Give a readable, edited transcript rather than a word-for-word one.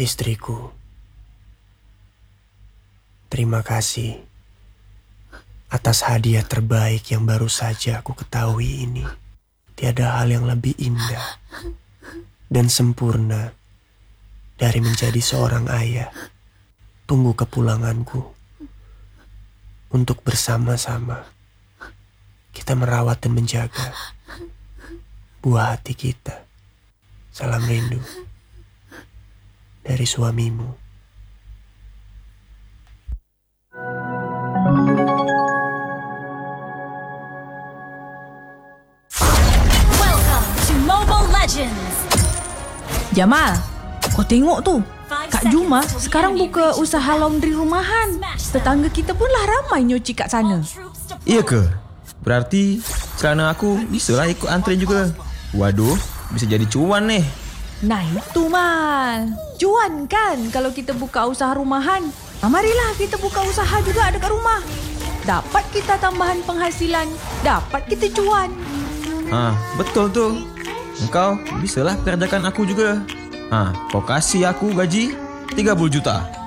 Istriku, terima kasih atas hadiah terbaik yang baru saja aku ketahui ini. Tiada hal yang lebih indah dan sempurna dari menjadi seorang ayah. Tunggu kepulanganku untuk bersama-sama kita merawat dan menjaga buah hati kita. Salam rindu dari suamimu. Welcome to Mobile Legends. Jamal, kau tengok tu. Kak Juma sekarang buka usaha laundry rumahan. Tetangga kita pun lah ramai nyuci kat sana. Iya ke? Berarti celana aku bisalah ikut antren juga. Waduh, bisa jadi cuan nih. Nah itu Mal, cuan kan kalau kita buka usaha rumahan. Marilah kita buka usaha juga dekat rumah. Dapat kita tambahan penghasilan, dapat kita cuan. Betul tu. Engkau bisalah kerjakan aku juga. Kau kasih aku gaji 30 juta.